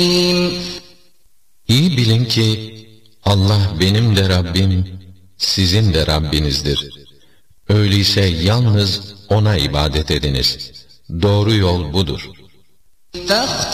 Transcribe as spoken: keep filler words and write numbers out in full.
İyi bilin ki Allah benim de Rabbim, sizin de Rabbinizdir. Öyleyse yalnız O'na ibadet ediniz. Doğru yol budur.